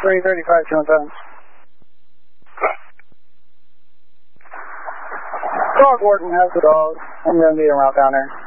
335, 217. Dog warden has the dog. I'm going to meet him out down there.